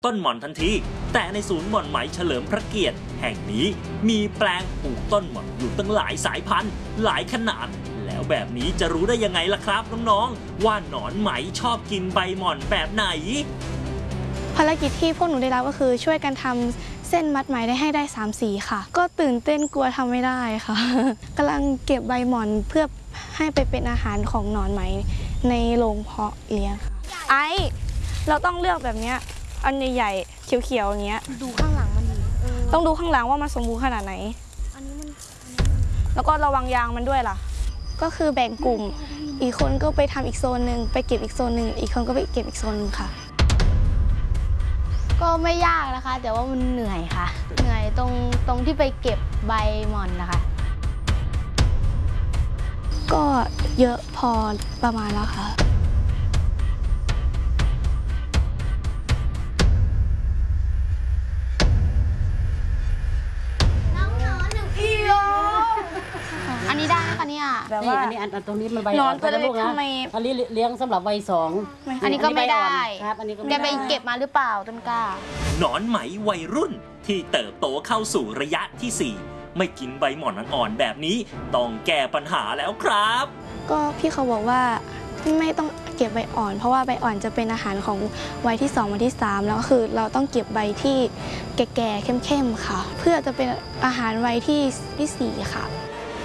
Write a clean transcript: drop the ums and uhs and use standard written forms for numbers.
ต้นหม่อนทันทีแต่ในศูนย์หม่อนไหมเฉลิมพระเกียรติแห่งนี้มีแปลงปลูกต้นหม่อนอยู่ตั้งหลายสายพันธุ์หลายขนาดแล้วแบบนี้จะรู้ได้ยังไงล่ะครับน้องๆว่าหนอนไหมชอบกินใบหม่อนแบบไหนภารกิจที่พวกหนูได้รับก็คือช่วยกันทำเส้นมัดไหมได้ให้ได้3 สีค่ะก็ตื่นเต้นกลัวทำไม่ได้ค่ะ กำลังเก็บใบหม่อนเพื่อให้ไปเป็นอาหารของหนอนไหมในโรงเพาะเลี้ยงค่ะเราต้องเลือกแบบเนี้ยอันใหญ่ๆเขียวๆอย่างเงี้ยดูข้างหลังมันดีต้องดูข้างหลังว่ามันสมบูรณ์ขนาดไหนแล้วก็ระวังยางมันด้วยล่ะก็คือแบ่งกลุ่มอีกคนก็ไปทำอีกโซนหนึ่งไปเก็บอีกโซนหนึ่งอีกคนก็ไปเก็บอีกโซนหนึ่งค่ะก็ไม่ยากนะคะแต่ว่ามันเหนื่อยค่ะเหนื่อยตรงที่ไปเก็บใบหม่อนนะคะก็เยอะพอประมาณแล้วค่ะอันนี้ได้ไหมคะเนี่ยแบบว่าอันนี้ตรงนี้มันใบอ่อนตัวเล็กทำไมอันนี้เลี้ยงสำหรับวัย2 อันนี้ก็ไม่ได้ครับอันนี้ก็แกไปเก็บมาหรือเปล่าต้นกล้าหนอนไหมวัยรุ่นที่เติบโตเข้าสู่ระยะที่4ไม่กินใบหม่อนอ่อนๆแบบนี้ต้องแก้ปัญหาแล้วครับก็พี่เขาบอกว่าไม่ต้องเก็บใบอ่อนเพราะว่าใบอ่อนจะเป็นอาหารของวัยที่2วัยที่3แล้วก็คือเราต้องเก็บใบที่แก่ๆเข้มๆค่ะเพื่อจะเป็นอาหารวัยที่4ค่ะ